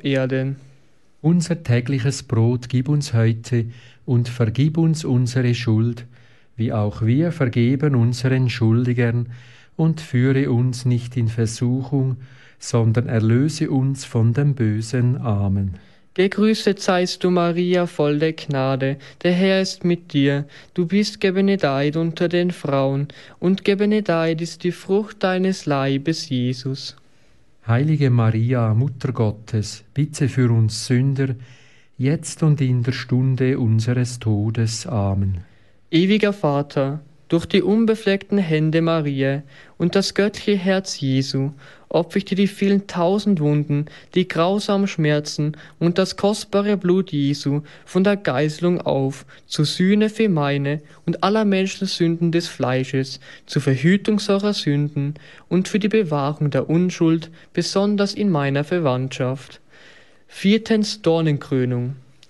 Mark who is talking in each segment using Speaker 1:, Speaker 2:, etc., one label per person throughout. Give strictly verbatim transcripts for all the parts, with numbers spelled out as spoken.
Speaker 1: Erden.
Speaker 2: Unser tägliches Brot gib uns heute und vergib uns unsere Schuld, wie auch wir vergeben unseren Schuldigern, und führe uns nicht in Versuchung, sondern erlöse uns von dem Bösen. Amen.
Speaker 1: Gegrüßet seist du, Maria, voll der Gnade, der Herr ist mit dir. Du bist gebenedeit unter den Frauen, und gebenedeit ist die Frucht deines Leibes, Jesus.
Speaker 2: Heilige Maria, Mutter Gottes, bitte für uns Sünder, jetzt und in der Stunde unseres Todes. Amen.
Speaker 1: Ewiger Vater, durch die unbefleckten Hände Maria und das göttliche Herz Jesu opfer ich dir die vielen tausend Wunden, die grausamen Schmerzen und das kostbare Blut Jesu von der Geißelung auf, zur Sühne für meine und aller Menschen Sünden des Fleisches, zur Verhütung solcher Sünden und für die Bewahrung der Unschuld, besonders in meiner Verwandtschaft. Viertens Dornenkrönung.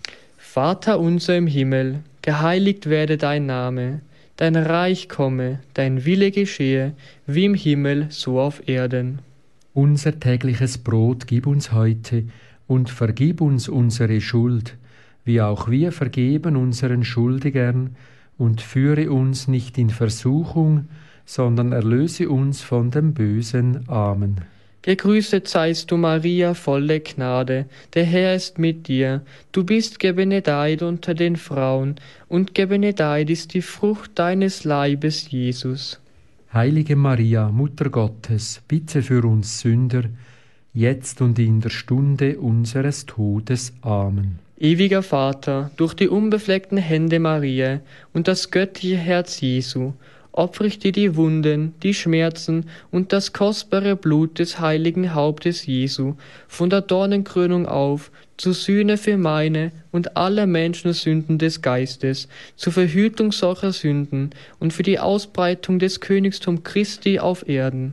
Speaker 1: Vater unser im Himmel, geheiligt werde dein Name, dein Reich komme, dein Wille geschehe, wie im Himmel, so auf Erden.
Speaker 2: Unser tägliches Brot gib uns heute und vergib uns unsere Schuld, wie auch wir vergeben unseren Schuldigern, und führe uns nicht in Versuchung, sondern erlöse uns von dem Bösen. Amen.
Speaker 1: Gegrüßet seist du, Maria, voll der Gnade, der Herr ist mit dir. Du bist gebenedeit unter den Frauen, und gebenedeit ist die Frucht deines Leibes, Jesus.
Speaker 2: Heilige Maria, Mutter Gottes, bitte für uns Sünder, jetzt und in der Stunde unseres Todes. Amen.
Speaker 1: Ewiger Vater, durch die unbefleckten Hände Maria und das göttliche Herz Jesu, opfer ich dir die Wunden, die Schmerzen und das kostbare Blut des heiligen Hauptes Jesu von der Dornenkrönung auf, zur Sühne für meine und aller Menschen Sünden des Geistes, zur Verhütung solcher Sünden und für die Ausbreitung des Königstums Christi auf Erden.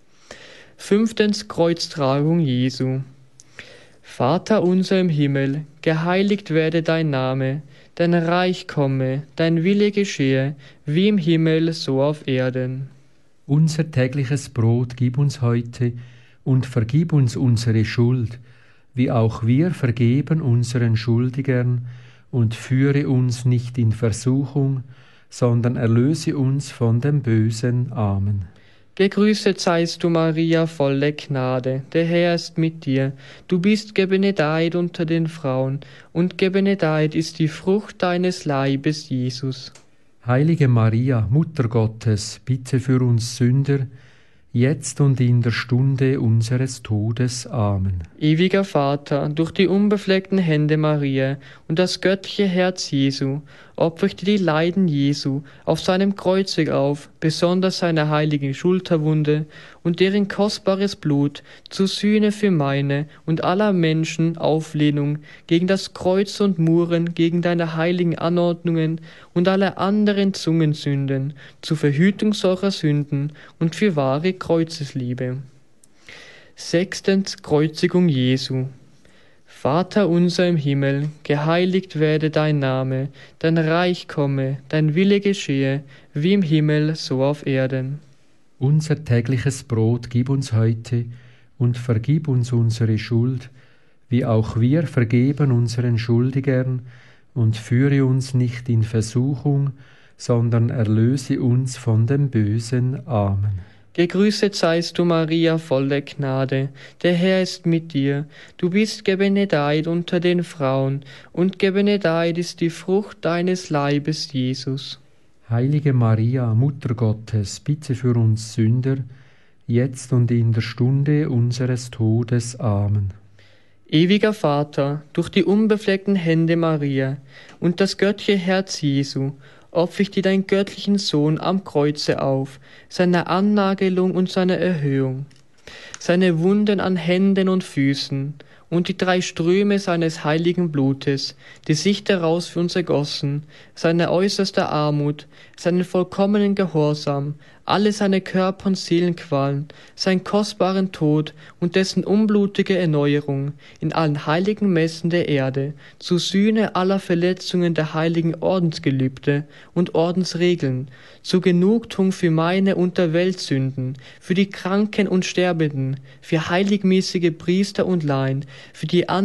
Speaker 1: Fünftens Kreuztragung Jesu. Vater unser im Himmel, geheiligt werde dein Name, dein Reich komme, dein Wille geschehe, wie im Himmel, so auf Erden.
Speaker 2: Unser tägliches Brot gib uns heute und vergib uns unsere Schuld, wie auch wir vergeben unseren Schuldigern, und führe uns nicht in Versuchung, sondern erlöse uns von dem Bösen. Amen.
Speaker 1: Gegrüßet seist du, Maria, voll der Gnade, der Herr ist mit dir. Du bist gebenedeit unter den Frauen, und gebenedeit ist die Frucht deines Leibes, Jesus.
Speaker 2: Heilige Maria, Mutter Gottes, bitte für uns Sünder, jetzt und in der Stunde unseres Todes. Amen.
Speaker 1: Ewiger Vater, durch die unbefleckten Hände Maria und das göttliche Herz Jesu, opfer ich dir die Leiden Jesu auf seinem Kreuzweg auf, besonders seine heiligen Schulterwunde und deren kostbares Blut zur Sühne für meine und aller Menschen Auflehnung gegen das Kreuz und Muren, gegen deine heiligen Anordnungen und alle anderen Zungensünden, zur Verhütung solcher Sünden und für wahre Kreuzesliebe. Sechstens Kreuzigung Jesu. Vater unser im Himmel, geheiligt werde dein Name, dein Reich komme, dein Wille geschehe, wie im Himmel, so auf Erden.
Speaker 2: Unser tägliches Brot gib uns heute und vergib uns unsere Schuld, wie auch wir vergeben unseren Schuldigern, und führe uns nicht in Versuchung, sondern erlöse uns von dem Bösen. Amen.
Speaker 1: Gegrüßet seist du, Maria, voll der Gnade, der Herr ist mit dir. Du bist gebenedeit unter den Frauen, und gebenedeit ist die Frucht deines Leibes, Jesus.
Speaker 2: Heilige Maria, Mutter Gottes, bitte für uns Sünder, jetzt und in der Stunde unseres Todes. Amen.
Speaker 1: Ewiger Vater, durch die unbefleckten Hände Maria und das göttliche Herz Jesu, opfer ich dir deinen göttlichen Sohn am Kreuze auf, seine Annagelung und seine Erhöhung, seine Wunden an Händen und Füßen und die drei Ströme seines heiligen Blutes, die sich daraus für uns ergossen, seine äußerste Armut, seinen vollkommenen Gehorsam, alle seine Körper- und Seelenqualen, seinen kostbaren Tod und dessen unblutige Erneuerung in allen heiligen Messen der Erde, zur Sühne aller Verletzungen der heiligen Ordensgelübde und Ordensregeln, zur Genugtuung für meine und der Weltsünden, für die Kranken und Sterbenden, für heiligmäßige Priester und Laien, für die